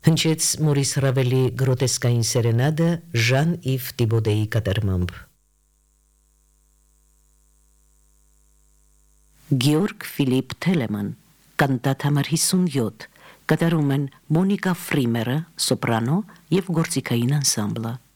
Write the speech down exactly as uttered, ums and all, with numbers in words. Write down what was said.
Հնչեց Մորիս Ռավելի գրոտեսկային սերենադը Ժան-Իվ Տիբոդեի կատարմամբ։ Գեորգ Ֆիլիպ Թելեման, կանտատ համար հիսունյոթ, կատարում են Մոնիկա Ֆրիմերը, սոպրանո և գործիքային անսամբլը։